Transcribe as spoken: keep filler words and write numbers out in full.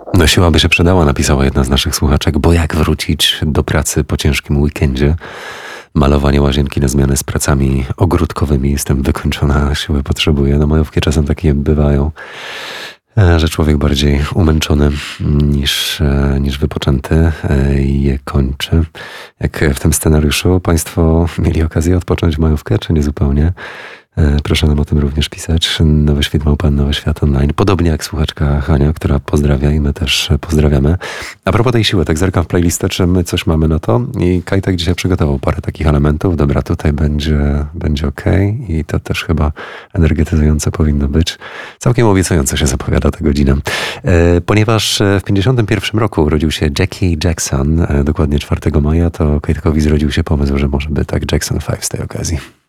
No siła by się przydała, napisała jedna z naszych słuchaczek, bo jak wrócić do pracy po ciężkim weekendzie? Malowanie łazienki na zmianę z pracami ogródkowymi. Jestem wykończona, siły potrzebuję. No majówki czasem takie bywają, że człowiek bardziej umęczony niż, niż wypoczęty je kończy. Jak w tym scenariuszu państwo mieli okazję odpocząć w majówkę, czy nie zupełnie? Proszę nam o tym również pisać. Nowy Świt Małpa, Nowy Świat Online. Podobnie jak słuchaczka Hania, która pozdrawia i my też pozdrawiamy. A propos tej siły, tak zerkam w playlistę, czy my coś mamy na to. I Kajtek dzisiaj przygotował parę takich elementów. Dobra, tutaj będzie, będzie okej. I to też chyba energetyzujące powinno być. Całkiem obiecująco się zapowiada ta godzina. E, ponieważ w pięćdziesiątym pierwszym roku urodził się Jackie Jackson, e, dokładnie czwartego maja, to Kajtkowi zrodził się pomysł, że może by tak Jackson pięć z tej okazji.